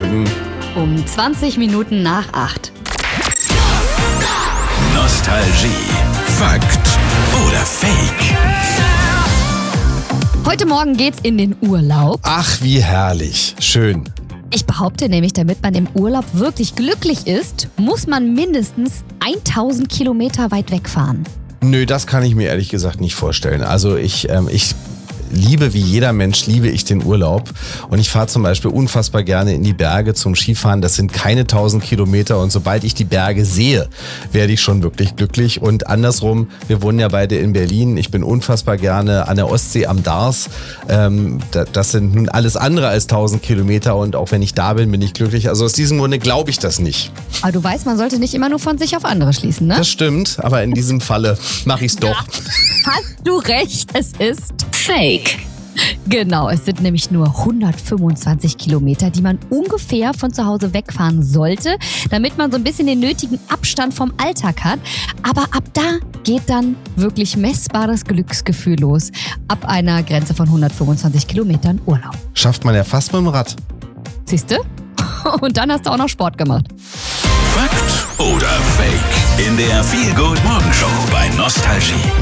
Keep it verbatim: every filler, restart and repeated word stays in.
Morgen. Um zwanzig Minuten nach acht. Nostalgie. Fakt oder Fake? Heute Morgen geht's in den Urlaub. Ach, wie herrlich. Schön. Ich behaupte nämlich, damit man im Urlaub wirklich glücklich ist, muss man mindestens tausend Kilometer weit wegfahren. Nö, das kann ich mir ehrlich gesagt nicht vorstellen. Also ich, ähm, ich liebe, wie jeder Mensch, liebe ich den Urlaub. Und ich fahre zum Beispiel unfassbar gerne in die Berge zum Skifahren. Das sind keine tausend Kilometer. Und sobald ich die Berge sehe, werde ich schon wirklich glücklich. Und andersrum, wir wohnen ja beide in Berlin. Ich bin unfassbar gerne an der Ostsee am Dars. Ähm, das sind nun alles andere als tausend Kilometer. Und auch wenn ich da bin, bin ich glücklich. Also aus diesem Grunde glaube ich das nicht. Aber du weißt, man sollte nicht immer nur von sich auf andere schließen, ne? Das stimmt, aber in diesem Falle mache ich es doch. Hast du recht, es ist Fake. Genau, es sind nämlich nur hundertfünfundzwanzig Kilometer, die man ungefähr von zu Hause wegfahren sollte, damit man so ein bisschen den nötigen Abstand vom Alltag hat. Aber ab da geht dann wirklich messbares Glücksgefühl los. Ab einer Grenze von hundertfünfundzwanzig Kilometern Urlaub. Schafft man ja fast mit dem Rad. Siehst du? Und dann hast du auch noch Sport gemacht. Fakt oder Fake? In der Feel Good Morgenshow bei Nostalgie.